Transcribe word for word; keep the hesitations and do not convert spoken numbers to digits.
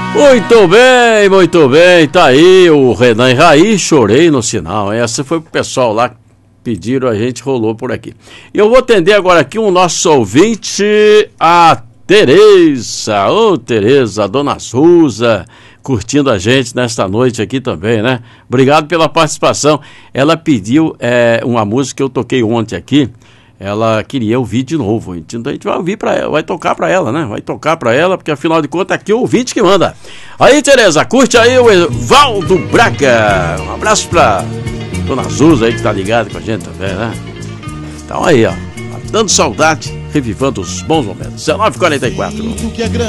Muito bem, muito bem, tá aí o Renan e Raí, chorei no sinal. Essa foi pro pessoal lá que pediram, a gente rolou por aqui. E eu vou atender agora aqui o nosso ouvinte, a Tereza. Ô, Tereza, a dona Suza, curtindo a gente nesta noite aqui também, né? Obrigado pela participação. Ela pediu é, uma música que eu toquei ontem aqui. Ela queria ouvir de novo, então a gente vai ouvir para ela, vai tocar para ela, né? Vai tocar para ela, porque afinal de contas aqui é o ouvinte que manda. Aí, Tereza, curte aí o Evaldo Braga. Um abraço pra dona Zuza aí que tá ligada com a gente também, né? Então aí, ó, dando saudade, revivando os bons momentos. dezenove e quarenta e quatro.